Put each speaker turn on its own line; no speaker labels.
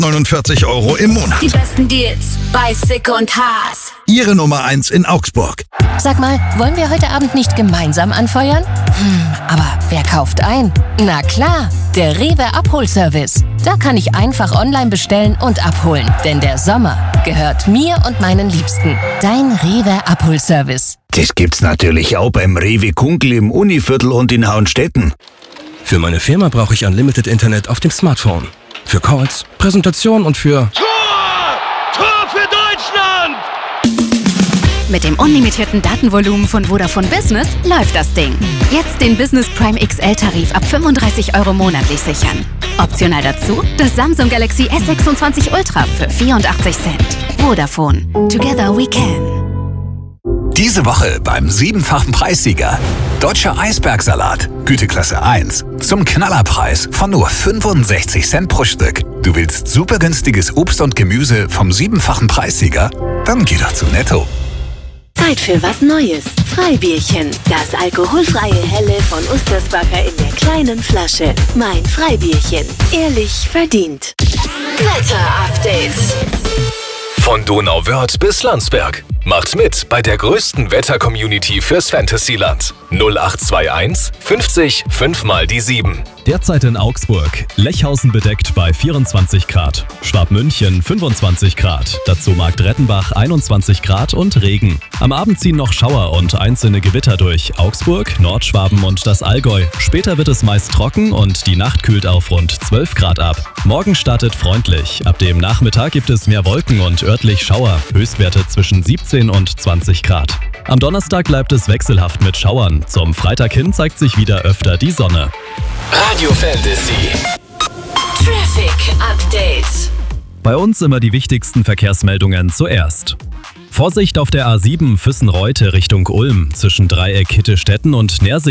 149 € im Monat.
Die besten Deals bei Sick und Haas.
Ihre Nummer 1 in Augsburg.
Sag mal, wollen wir heute Abend nicht gemeinsam anfeuern? Aber wer kauft ein? Na klar, der Rewe Abholservice. Da kann ich einfach online bestellen und abholen. Denn der Sommer gehört mir und meinen Liebsten. Dein Rewe Abholservice.
Das gibt's natürlich auch beim Rewe Kunkel im Univiertel und in Hauenstetten.
Für meine Firma brauche ich Unlimited Internet auf dem Smartphone. Für Calls, Präsentation und für...
Tor für Deutschland!
Mit dem unlimitierten Datenvolumen von Vodafone Business läuft das Ding. Jetzt den Business Prime XL-Tarif ab 35 € monatlich sichern. Optional dazu das Samsung Galaxy S26 Ultra für 84 Cent. Vodafone. Together we can.
Diese Woche beim 7-fachen Preissieger. Deutscher Eisbergsalat, Güteklasse 1. Zum Knallerpreis von nur 65 Cent pro Stück. Du willst super günstiges Obst und Gemüse vom 7-fachen Preissieger? Dann geh doch zu Netto.
Zeit für was Neues. Freibierchen. Das alkoholfreie Helle von Ostersbacher in der kleinen Flasche. Mein Freibierchen. Ehrlich verdient. Wetterupdate.
Von Donauwörth bis Landsberg. Macht mit bei der größten Wetter-Community fürs Fantasyland. 0821 50 5 mal die 7.
Derzeit in Augsburg. Lechhausen bedeckt bei 24 Grad. Schwabmünchen 25 Grad. Dazu Marktrettenbach 21 Grad und Regen. Am Abend ziehen noch Schauer und einzelne Gewitter durch Augsburg, Nordschwaben und das Allgäu. Später wird es meist trocken und die Nacht kühlt auf rund 12 Grad ab. Morgen startet freundlich. Ab dem Nachmittag gibt es mehr Wolken und örtlich Schauer. Höchstwerte zwischen 17 und 20 Grad. Am Donnerstag bleibt es wechselhaft mit Schauern. Zum Freitag hin zeigt sich wieder öfter die Sonne.
Radio Fantasy.
Traffic Update.
Bei uns immer die wichtigsten Verkehrsmeldungen zuerst. Vorsicht auf der A7 Füssen-Reute Richtung Ulm zwischen Dreieck Hittestetten und Nersing.